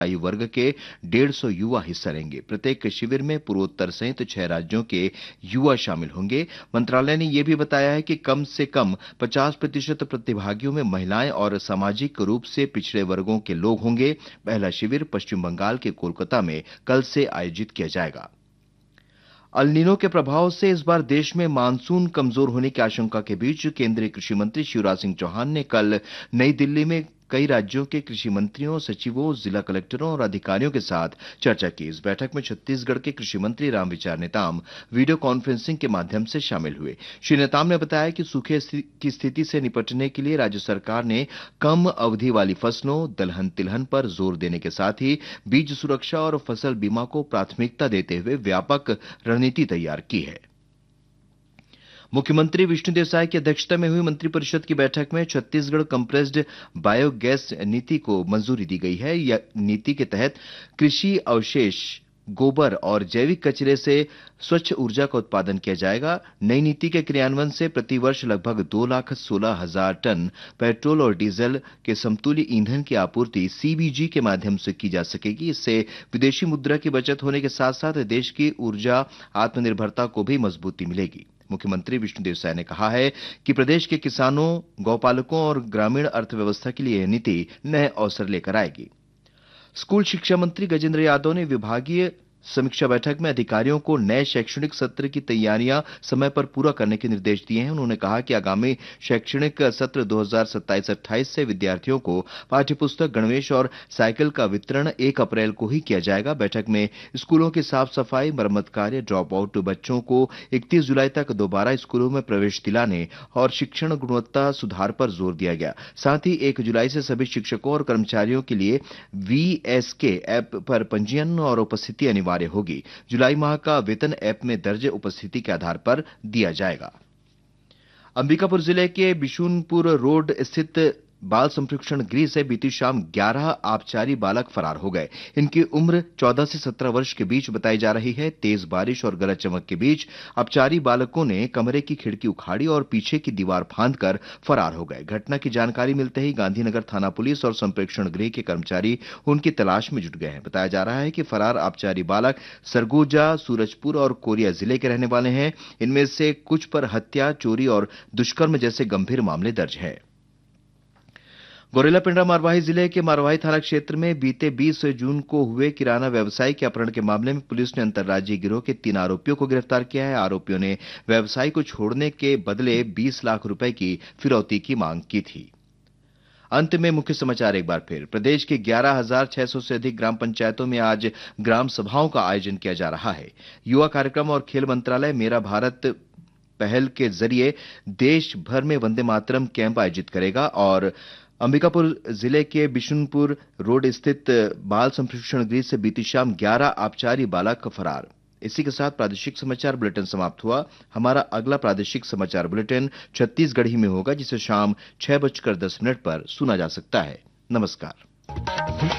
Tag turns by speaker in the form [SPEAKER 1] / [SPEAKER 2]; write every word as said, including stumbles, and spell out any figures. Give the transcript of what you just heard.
[SPEAKER 1] आयु वर्ग के डेढ़ सौ युवा हिस्सा लेंगे। प्रत्येक शिविर में पूर्वोत्तर सहित छह राज्यों के युवा शामिल होंगे। मंत्रालय ने यह भी बताया है कि कम से कम पचास प्रतिशत प्रतिभागियों में महिलाएं और सामाजिक रूप से पिछड़े वर्गों के लोग होंगे। पहला शिविर पश्चिम बंगाल के कोलकाता में कल से आयोजित किया जाएगा। अल नीनो के प्रभाव से इस बार देश में मानसून कमजोर होने की आशंका के बीच केंद्रीय कृषि मंत्री शिवराज सिंह चौहान ने कल नई दिल्ली में कई राज्यों के कृषि मंत्रियों, सचिवों, जिला कलेक्टरों और अधिकारियों के साथ चर्चा की। इस बैठक में छत्तीसगढ़ के कृषि मंत्री रामविचार नेताम वीडियो कॉन्फ्रेंसिंग के माध्यम से शामिल हुए। श्री नेताम ने बताया कि सूखे की स्थिति से निपटने के लिए राज्य सरकार ने कम अवधि वाली फसलों, दलहन तिलहन पर जोर देने के साथ ही बीज सुरक्षा और फसल बीमा को प्राथमिकता देते हुए व्यापक रणनीति तैयार की है। मुख्यमंत्री विष्णुदेव साय की अध्यक्षता में हुई मंत्रिपरिषद की बैठक में छत्तीसगढ़ कंप्रेस्ड बायोगैस नीति को मंजूरी दी गई है। यह नीति के तहत कृषि अवशेष, गोबर और जैविक कचरे से स्वच्छ ऊर्जा का उत्पादन किया जाएगा। नई नीति के क्रियान्वयन से प्रतिवर्ष लगभग दो लाख सोलह हजार टन पेट्रोल और डीजल के समतुल्य ईंधन की आपूर्ति सीबीजी के माध्यम से की जा सकेगी। इससे विदेशी मुद्रा की बचत होने के साथ साथ देश की ऊर्जा आत्मनिर्भरता को भी मजबूती मिलेगी। मुख्यमंत्री विष्णुदेव साय ने कहा है कि प्रदेश के किसानों, गौपालकों और ग्रामीण अर्थव्यवस्था के लिए यह नीति नए अवसर लेकर आएगी। स्कूल शिक्षा मंत्री गजेंद्र यादव ने विभागीय समीक्षा बैठक में अधिकारियों को नए शैक्षणिक सत्र की तैयारियां समय पर पूरा करने के निर्देश दिए हैं। उन्होंने कहा कि आगामी शैक्षणिक सत्र दो हज़ार सत्ताईस अट्ठाईस से विद्यार्थियों को पाठ्यपुस्तक, गणवेश और साइकिल का वितरण एक अप्रैल को ही किया जाएगा। बैठक में स्कूलों की साफ सफाई, मरम्मत कार्य, ड्रॉप आउट बच्चों को इकतीस जुलाई तक दोबारा स्कूलों में प्रवेश दिलाने और शिक्षण गुणवत्ता सुधार पर जोर दिया गया। साथ ही एक जुलाई से सभी शिक्षकों और कर्मचारियों के लिए वीएसके ऐप पर पंजीयन और उपस्थिति अनिवार्य होगी। जुलाई माह का वेतन ऐप में दर्ज उपस्थिति के आधार पर दिया जाएगा। अंबिकापुर जिले के बिशुनपुर रोड स्थित बाल संरक्षण गृह से बीती शाम ग्यारह आबकारी बालक फरार हो गए। इनकी उम्र चौदह से सत्रह वर्ष के बीच बताई जा रही है। तेज बारिश और गरज चमक के बीच आबकारी बालकों ने कमरे की खिड़की उखाड़ी और पीछे की दीवार फांदकर फरार हो गए। घटना की जानकारी मिलते ही गांधीनगर थाना पुलिस और संप्रेक्षण गृह के कर्मचारी उनकी तलाश में जुट गए हैं। बताया जा रहा है कि फरार आबकारी बालक सरगुजा, सूरजपुर और कोरिया जिले के रहने वाले हैं। इनमें से कुछ पर हत्या, चोरी और दुष्कर्म जैसे गंभीर मामले दर्ज हैं। गौरेला पिंडरा मरवाही जिले के मरवाही थाना क्षेत्र में बीते बीस जून को हुए किराना व्यवसायी के अपहरण के मामले में पुलिस ने अंतर्राज्यीय गिरोह के तीन आरोपियों को गिरफ्तार किया है। आरोपियों ने व्यवसायी को छोड़ने के बदले बीस लाख रुपए की फिरौती की मांग की थी। अंत में मुख्य समाचार एक बार फिर। प्रदेश के ग्यारह हजार छह सौ से अधिक ग्राम पंचायतों में आज ग्राम सभाओं का आयोजन किया जा रहा है। युवा कार्यक्रम और खेल मंत्रालय मेरा भारत पहल के जरिए देश भर में वंदे मातरम कैंप आयोजित करेगा और अंबिकापुर जिले के बिशुनपुर रोड स्थित बाल संरक्षण गृह से बीती शाम ग्यारह आबकारी बालक फरार। इसी के साथ प्रादेशिक समाचार बुलेटिन समाप्त हुआ। हमारा अगला प्रादेशिक समाचार बुलेटिन छत्तीसगढ़ी में होगा, जिसे शाम छह बजकर दस मिनट पर सुना जा सकता है। नमस्कार।